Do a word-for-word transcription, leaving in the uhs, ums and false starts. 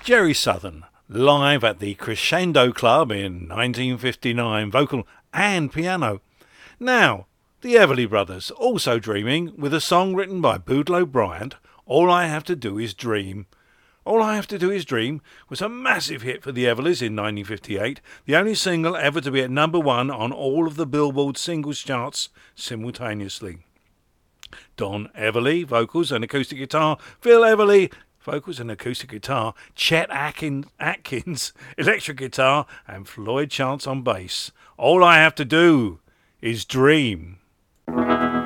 Jerry Southern, live at the Crescendo Club in nineteen fifty-nine, vocal and piano. Now, the Everly Brothers, also dreaming, with a song written by Boudleaux Bryant, All I Have to Do Is Dream. All I Have to Do Is Dream was a massive hit for the Everlys in nineteen fifty-eight, the only single ever to be at number one on all of the Billboard singles charts simultaneously. Don Everly, vocals and acoustic guitar, Phil Everly, vocals and acoustic guitar, Chet Atkins, Atkins, electric guitar, and Floyd Chance on bass. All I Have to Do Is Dream.